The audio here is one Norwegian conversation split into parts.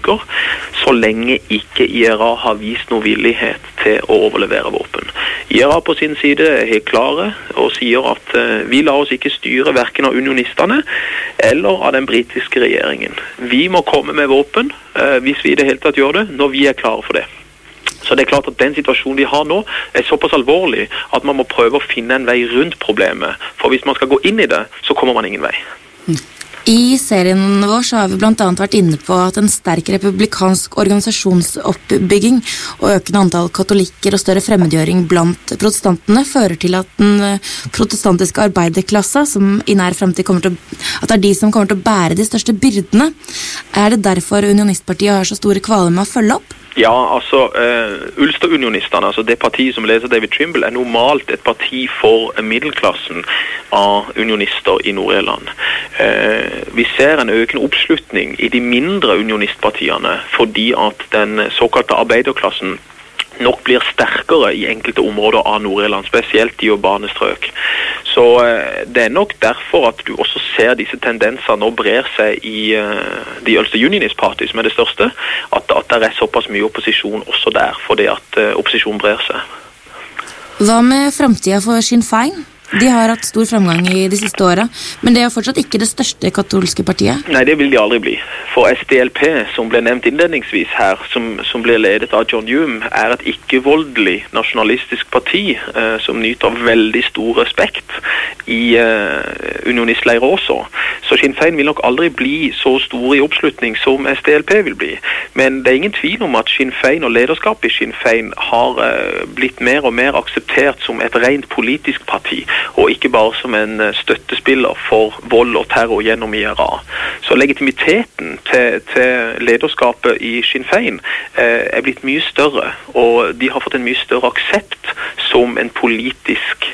styrker, så lenge ikke IRA har vist noe villighet til å overlevere våpen. IRA på sin side er helt klare og sier at vi lar oss ikke styre hverken av unionistene eller av den britiske regjeringen. Vi må komme med våpen hvis vi i det hele tatt gjør det, når vi er klare for det. Så det er klart at den situasjonen vi har nå er såpass alvorlig at man må prøve å finne en vei rundt problemet. For hvis man skal gå inn i det, så kommer man ingen vei. I serien vår så har vi blant annet vært inne på at en sterk republikansk organisasjonsoppbygging og økende antall katolikker og større fremmedgjøring blant protestantene fører til at den protestantiske arbeiderklasse, som i nær fremtid at det er de som kommer til å bære de største byrdene. Er det derfor Unionistpartiet har så store kvaler med å følge opp? Ja, altså Ulster-unionistene, altså det partiet som leder David Trimble, er normalt et parti for middelklassen av unionister i Nord-Irland. Vi ser en økende oppslutning i de mindre unionistpartiene fordi at den såkalte arbeiderklassen nok blir sterkere i enkelte områder av Nord-Irland, spesielt i urbane strøk. Så det er nok derfor at du også ser disse tendensene nå brer seg i The Ulster Unionist Party, som er det største, at det er såpass mye opposisjon også der, fordi at opposisjon brer seg. Hva med fremtiden for Sinn Féin? De har hatt stor framgang i de siste årene, men det er fortsatt ikke det største katolske partiet. Nei, det vil de aldri bli. For SDLP, som ble nevnt innledningsvis her, som blir ledet av John Hume, er et ikke-voldelig nasjonalistisk parti som nyter veldig stor respekt i unionistleirer også. Så Sinn Féin vil nok aldri bli så stor i oppslutning som SDLP vil bli. Men det er ingen tvil om at Sinn Féin og lederskapet i Sinn Féin har blitt mer og mer akseptert som et rent politisk parti, og ikke bare som en støttespiller for vold og terror gjennom IRA. Så legitimiteten til lederskapet i Sinn Féin er blitt mye større, og de har fått en mye større aksept som en politisk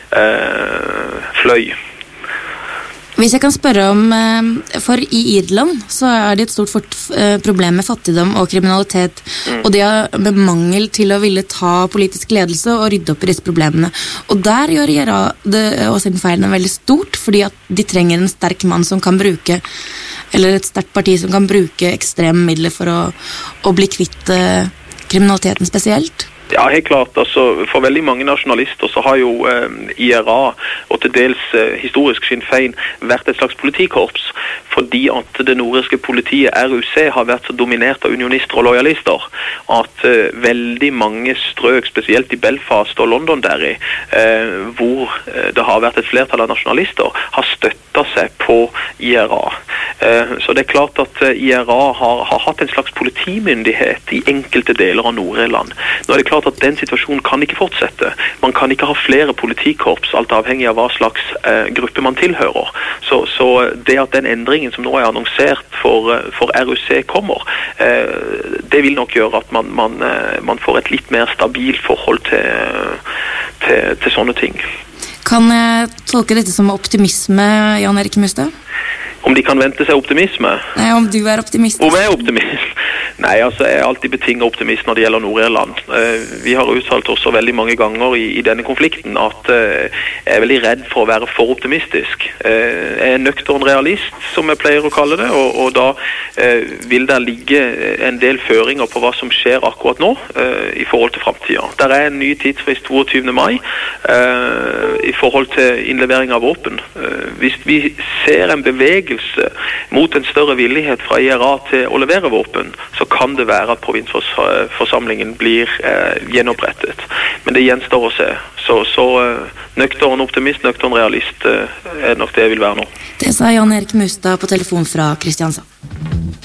fløy. Hvis jeg kan spørre om, for i Irland så er det et stort problem med fattigdom og kriminalitet, og det med mangel til å ville ta politisk ledelse og rydde opp i disse problemene. Og der gjør IRA og Sinn Féin veldig stort, fordi at de trenger en sterk mann som kan bruke, eller et sterkt parti som kan bruke ekstreme midler for å bli kvitt kriminaliteten spesielt. Ja, helt klart. Altså, for veldig mange nasjonalister så har jo IRA og til dels historisk Sinn Féin vært et slags politikorps, fordi at det nordirske politiet, RUC, har vært så dominert av unionister og lojalister, at veldig mange strøk, spesielt i Belfast og Londonderry, hvor det har vært et flertall av nasjonalister, har støttet seg på IRA. Så det er klart at IRA har hatt en slags politimyndighet i enkelte deler av Nord-Irland. Nå er det klart at den situasjonen kan ikke fortsette. Man kan ikke ha flere politikorps, alt avhengig av hva slags gruppe man tilhører. Så det at den endringen som nå er annonsert for RUC kommer, det vil nok gjøre at man får et litt mer stabilt forhold til sånne ting. Kan jeg tolke dette som optimisme, Jan Erik Mustad? Om de kan vente seg optimisme? Nei, om du er optimistisk. Om jeg er optimist? Nei, altså jeg er alltid betinget optimist når det gjelder Nord-Irland. Vi har uttalt også veldig mange ganger i denne konflikten at jeg er veldig redd for å være for optimistisk. Jeg er en nøktern realist, som jeg pleier å kalle det, og da vil det ligge en del føringer på hva som skjer akkurat nå i forhold til fremtiden. Der er en ny tidsfrist 22. mai i forhold til innlevering av våpen. Hvis vi ser en bevegelse mot en større villighet fra IRA til å levere våpen, så kan det være at provinsforsamlingen blir gjenopprettet. Men det gjenstår å se. Så nøktern optimist, nøktern realist er nok det jeg vil være nå. Det sa Jan Erik Mustad på telefon fra Kristiansand.